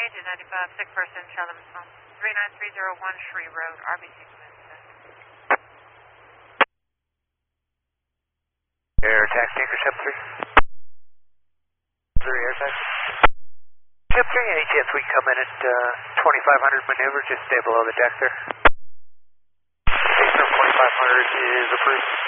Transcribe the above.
Agent 95, sick person, show them home. 39301 Shree Road, RBC commencement. Air taxi, anchor Shep 3. Air taxi. Shep 3, any chance we can come in at 2500 maneuver, just stay below the deck there. Based on 2500 is approved.